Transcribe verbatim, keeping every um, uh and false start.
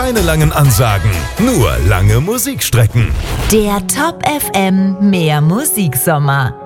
Keine langen Ansagen, nur lange Musikstrecken. Der Top F M Mehr Musiksommer.